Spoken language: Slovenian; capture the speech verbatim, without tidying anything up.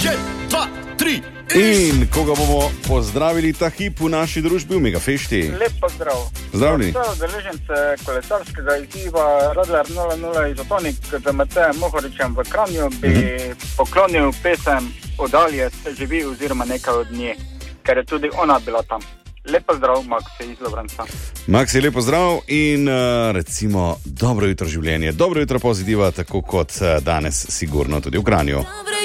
Je, dva, tri. In koga bomo pozdravili ta hip v naši družbi v Megafešti? Lep pozdrav. Zdravljeni. Vse udeležence kolesarskega izziva Radler nula nula Izotonik z Matejem Mohoričem v Kranju bi mm-hmm. poklonil pesem Odalje se živi oziroma nekaj od nje, ker je tudi ona bila tam. Lep pozdrav, Maksi iz Lovranca. Maksi, lep pozdrav in uh, recimo dobro jutro življenje, dobro jutro pozitiva, tako kot uh, danes sigurno tudi v Kranju.